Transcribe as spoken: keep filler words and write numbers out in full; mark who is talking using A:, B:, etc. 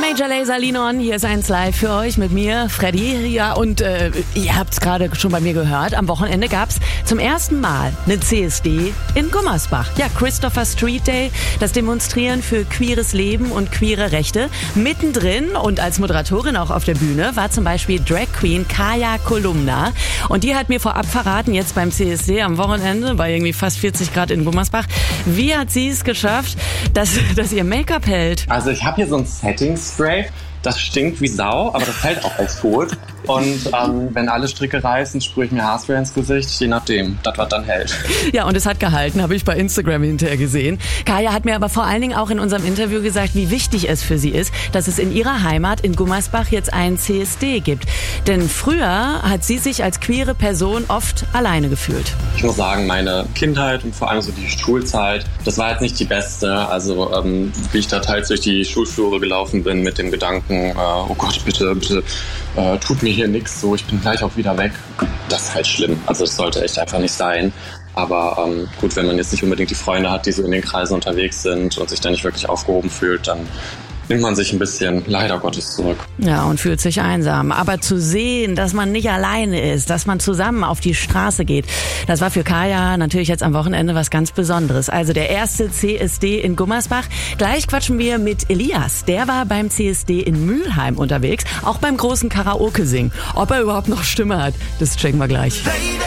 A: Major Lazer, Lean On, hier ist eins live für euch mit mir, Freddy. Ja, und äh, ihr habt es gerade schon bei mir gehört, am Wochenende gab es zum ersten Mal eine C S D in Gummersbach. Ja, Christopher Street Day, das Demonstrieren für queeres Leben und queere Rechte. Mittendrin und als Moderatorin auch auf der Bühne war zum Beispiel Drag Queen Kaya Kolumna. Und die hat mir vorab verraten, jetzt beim C S D am Wochenende, bei irgendwie fast vierzig Grad in Gummersbach, wie hat sie es geschafft, dass, dass ihr Make-up hält?
B: Also ich habe hier so ein Setting-Spray, das stinkt wie Sau, aber das hält auch echt gut. Und ähm, wenn alle Stricke reißen, sprühe ich mir Haarspray ins Gesicht, je nachdem, das was dann hält.
A: Ja, und es hat gehalten, habe ich bei Instagram hinterher gesehen. Kaya hat mir aber vor allen Dingen auch in unserem Interview gesagt, wie wichtig es für sie ist, dass es in ihrer Heimat in Gummersbach jetzt einen C S D gibt. Denn früher hat sie sich als queere Person oft alleine gefühlt.
B: Ich muss sagen, meine Kindheit und vor allem so die Schulzeit, das war jetzt nicht die beste. Also ähm, wie ich da teils durch die Schulflure gelaufen bin mit dem Gedanken, äh, oh Gott, bitte, bitte, äh, tut mir hier nichts, so ich bin gleich auch wieder weg. Das ist halt schlimm. Also das sollte echt einfach nicht sein. Aber ähm, gut, wenn man jetzt nicht unbedingt die Freunde hat, die so in den Kreisen unterwegs sind und sich da nicht wirklich aufgehoben fühlt, dann nimmt man sich ein bisschen, leider Gottes, zurück.
A: Ja, und fühlt sich einsam. Aber zu sehen, dass man nicht alleine ist, dass man zusammen auf die Straße geht, das war für Kaya natürlich jetzt am Wochenende was ganz Besonderes. Also der erste C S D in Gummersbach. Gleich quatschen wir mit Elias. Der war beim C S D in Mülheim unterwegs, auch beim großen Karaoke-Singen. Ob er überhaupt noch Stimme hat, das checken wir gleich.